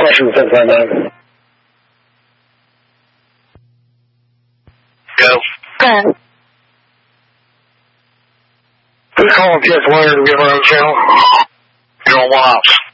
questions since then, man. Go. Go. Who's calling PS1 to give our own channel? You're on one ops.